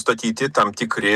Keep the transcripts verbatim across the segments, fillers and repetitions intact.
statyti tam tikri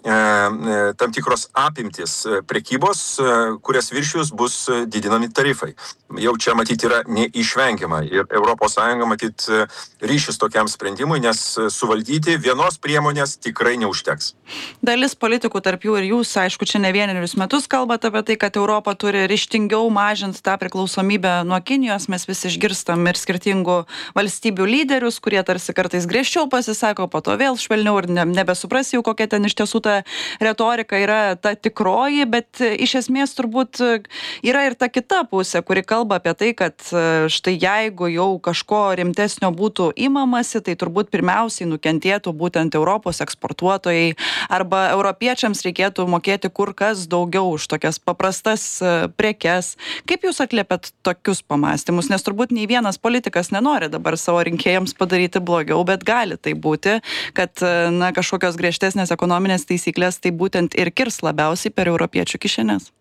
tam tikros apimtis prekybos, kurias viršijus bus didinami tarifai. Jau čia matyti yra neišvengiama ir Europos Sąjunga matyti ryšis tokiam sprendimui, nes suvaldyti vienos priemonės tikrai neužteks. Dalis politikų, tarp jų ir jūs, aišku, čia ne vienerius metus kalbate apie tai, kad Europa turi ryžtingiau mažinti tą priklausomybę nuo Kinijos. Mes visi išgirstam ir skirtingų valstybių lyderius, kurie tarsi kartais griežčiau pasisako, po to vėl švelniau ir ne, nebesupras jau, kokia ten iš tiesų retorika yra ta tikroji, bet iš esmės turbūt yra ir ta kita pusė, kuri kalba apie tai, kad štai jeigu jau kažko rimtesnio būtų imamasi, tai turbūt pirmiausiai nukentėtų būtent Europos eksportuotojai arba europiečiams reikėtų mokėti kur kas daugiau už tokias paprastas prekes. Kaip jūs atliepiat tokius pamąstymus? Nes turbūt nei vienas politikas nenori dabar savo rinkėjams padaryti blogiau, bet gali tai būti, kad na, kažkokios griežtesnės ekonominės taisyklės tai būtent ir kirs labiausiai per europiečių kišenes.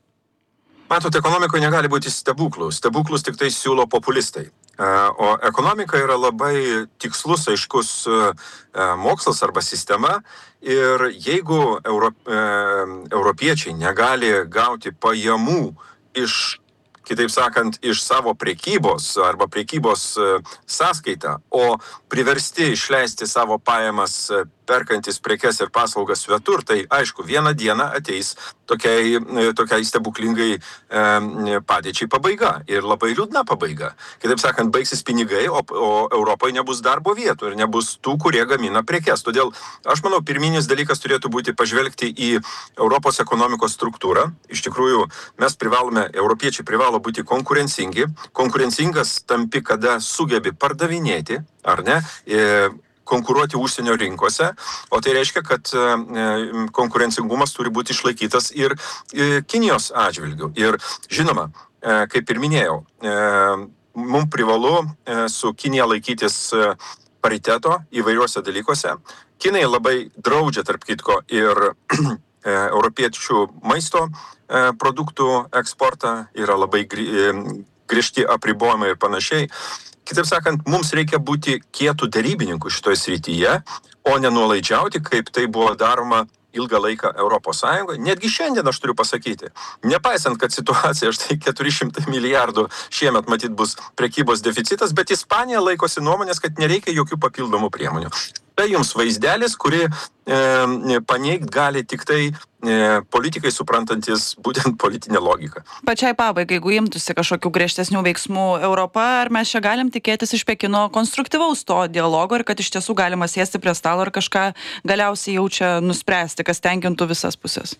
Matot, ekonomikoje negali būti stebuklų. Stebuklus tik tai siūlo populistai. O ekonomika yra labai tikslus, aiškus mokslas arba sistema. Ir jeigu euro, europiečiai negali gauti pajamų iš, kitaip sakant, iš savo prekybos arba prekybos sąskaitą, o priversti išleisti savo pajamas perkantis prekes ir paslaugas svetur, tai aišku, vieną dieną ateis tokiai, tokiai stebuklingai e, padėčiai pabaiga ir labai liūdna pabaiga. Kitaip sakant, baigsis pinigai, o, o Europoje nebus darbo vietų ir nebus tų, kurie gamina prekes. Todėl aš manau, pirminis dalykas turėtų būti pažvelgti į Europos ekonomikos struktūrą. Iš tikrųjų, mes privalome, europiečiai privalo būti konkurencingi. Konkurencingas tampi, kada sugebi pardavinėti, ar ne? E, konkuruoti užsienio rinkose, o tai reiškia, kad konkurencingumas turi būti išlaikytas ir Kinijos atžvilgiu. Ir žinoma, kaip ir minėjau, mums privalu su Kinija laikytis pariteto įvairiuose dalykuose. Kinai labai draudžia, tarp kitko, ir europiečių maisto produktų eksportą, yra labai griežti apribojimai ir panašiai. Kitaip sakant, mums reikia būti kietų derybininkų šitoje srityje, o nenuolaidžiauti, kaip tai buvo daroma ilgą laiką Europos Sąjungoje. Netgi šiandien aš turiu pasakyti, nepaisant, kad situacija štai keturi šimtai milijardų šiemet matyt bus prekybos deficitas, bet Ispanija laikosi nuomonės, kad nereikia jokių papildomų priemonių. Tai jums vaizdelis, kuri e, paneigt gali tik tai e, politikai suprantantis būtent politinę logiką. Pačiai pabaigai, jeigu imtųsi kažkokių griežtesnių veiksmų Europa, ar mes čia galim tikėtis iš Pekino konstruktyvaus to dialogo ir kad iš tiesų galima sėsti prie stalo ir kažką galiausiai jau čia nuspręsti, kas tenkintų visas pusės?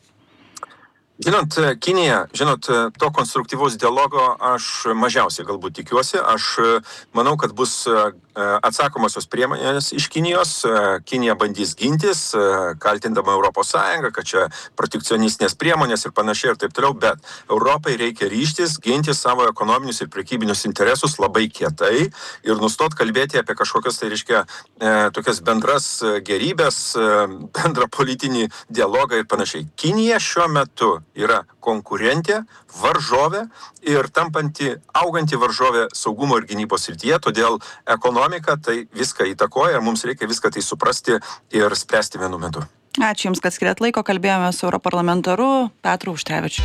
Žinot, Kinija, žinot, to konstruktyvaus dialogo aš mažiausiai galbūt tikiuosi. Aš manau, kad bus atsakomosios priemonės iš Kinijos. Kinija bandys gintis, kaltindama Europos Sąjungą, kad čia protekcionistinės priemonės ir panašiai ir taip toliau, bet Europai reikia ryžtis, ginti savo ekonominius ir prekybinius interesus labai kietai ir nustot kalbėti apie kažkokias, tai reiškia, tokias bendras gerybės, bendrą politinį dialogą ir panašiai. Kinija šiuo metu yra konkurentė, varžovė ir tampanti, auganti varžovė saugumo ir gynybos srityje, todėl ekonomika tai viską įtakoja ir mums reikia viską tai suprasti ir spręsti vienu metu. Ačiū Jums, kad skiriat laiko, kalbėjome su europarlamentaru Petru Auštrevičiu.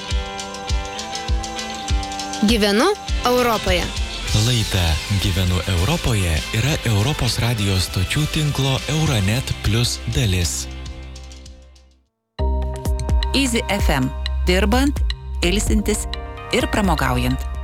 Gyvenu Europoje. Laida Gyvenu Europoje yra Europos radijo stočių tinklo Euronet Plus dalis. Easy F M. Dirbant, ilsintis ir pramogaujant.